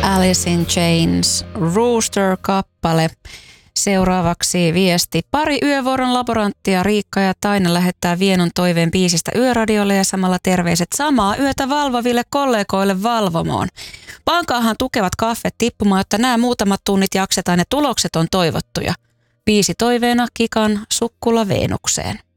Alice in Chains, Rooster-kappale. Seuraavaksi viesti. Pari yövuoron laboranttia Riikka ja Taina lähettää Vienon toiveen biisistä Yöradiolle ja samalla terveiset samaa yötä valvoville kollegoille valvomoon. Pankaahan tukevat kahvet tippumaan, jotta nämä muutamat tunnit jaksetaan ja tulokset on toivottuja. Biisi toiveena Kikan Sukkula Veenukseen.